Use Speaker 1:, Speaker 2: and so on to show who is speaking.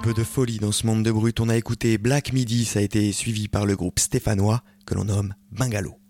Speaker 1: peu de folie dans ce monde de brut. On a écouté Black Midi, ça a été suivi par le groupe stéphanois que l'on nomme Bungalow.